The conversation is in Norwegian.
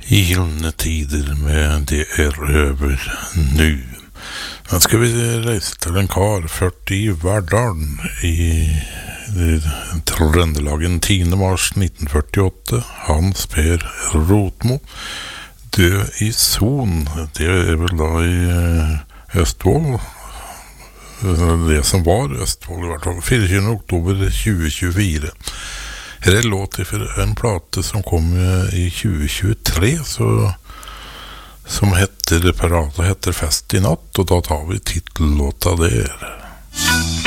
I gylne tider med det over nu. Da skal vi reise til en kar født i Verdalen i Trøndelagen 10. mars 1948. Hans Per Rotmo, død i Son. Det vel da i Østfold. Det som var Østfold i hvert fall. 24. oktober 2024. Her låt for en plate som kom i 2023, som heter Fest i natt, og da tar vi titellåta der.